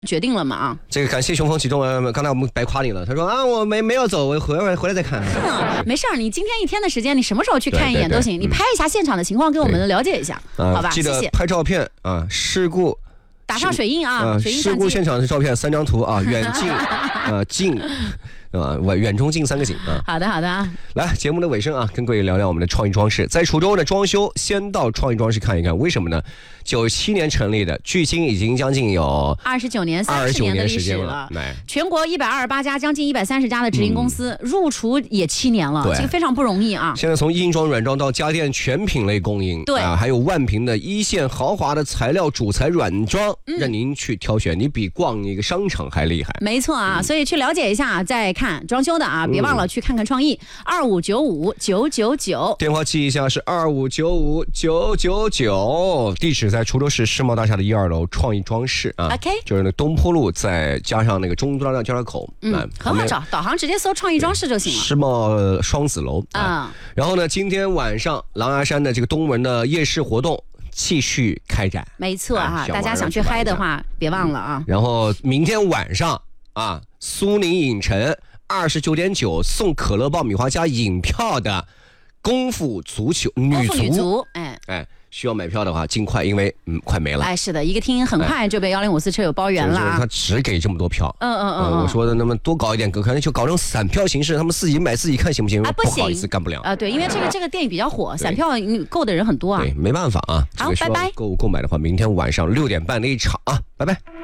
决定了嘛啊。 这个感谢雄风启动，刚才我们白夸你了。他说啊，我没有走，我回来再看。 没事儿，你今天一天的时间，你什么时候去看一眼都行。你拍一下现场的情况，给我们了解一下，好吧？ 记得拍照片啊，事故打上水印啊，水印事故现场的照片3张图啊，远近近。远中近3个景啊。 好的啊。 来，节目的尾声啊，跟各位聊聊我们的创意装饰。在滁州的装修，先到创意装饰看一看。为什么呢？97年成立的，距今已经将近有 29年、30年的历史了。全国128家，将近130家的直营公司，入厨也7年了，这个非常不容易啊。 现在从硬装、软装到家电全品类供应， 对还有万平的一线豪华的材料主材软装，让您去挑选，你比逛一个商场还厉害。 没错啊，所以去了解一下，再看装修的啊，别忘了去看看创意，2595-999， 电话记一下是2595-999，地址在滁州市世贸大厦的1、2楼创意装饰啊。 OK， 就是那东坡路再加上那个中端交叉口， 很好找，导航直接搜创意装饰就行了。 世贸双子楼啊。然后呢，今天晚上狼牙山的这个东门的夜市活动继续开展， 没错啊，大家想去嗨的话，别忘了啊。 然后明天晚上啊，苏宁影城29.9送可乐爆米花加饮票的功夫足球女足，需要买票的话尽快，因为快没了。 是的，一个厅很快就被1054车友包圆了啊。 他只给这么多票。我说的那么多搞一点，可能就搞成散票形式，他们自己买自己看行不行？ 不行， 不好意思，干不了对，因为这个电影比较火，散票购的人很多啊。 对，没办法啊。 好，拜拜。 购买的话，明天晚上6点半那一场啊，拜拜。